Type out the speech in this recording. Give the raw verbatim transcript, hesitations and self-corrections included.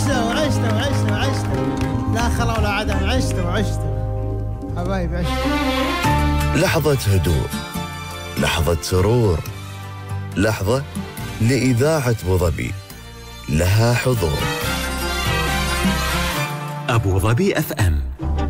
عشتوا وعشتوا وعشتوا وعشتوا، لا خلا ولا عدم، عشتوا وعشتوا حبايب، عشتوا. لحظة هدوء، لحظة سرور، لحظة لإذاعة أبو ظبي لها حضور. أبو ظبي أف أم